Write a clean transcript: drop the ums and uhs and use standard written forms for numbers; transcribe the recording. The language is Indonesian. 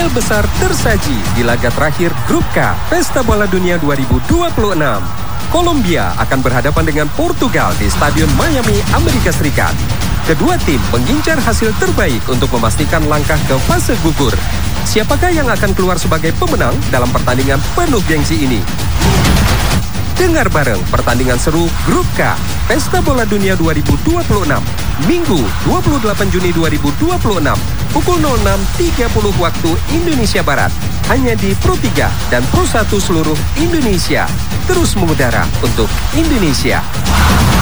besar tersaji di laga terakhir Grup K Pesta Bola Dunia 2026. Kolombia akan berhadapan dengan Portugal di Stadion Miami, Amerika Serikat. Kedua tim mengincar hasil terbaik untuk memastikan langkah ke fase gugur. Siapakah yang akan keluar sebagai pemenang dalam pertandingan penuh gengsi ini? Dengar bareng pertandingan seru Grup K Pesta Bola Dunia 2026 Minggu 28 Juni 2026 pukul 06.30 waktu Indonesia Barat hanya di Pro 3 dan Pro 1 seluruh Indonesia, terus mengudara untuk Indonesia.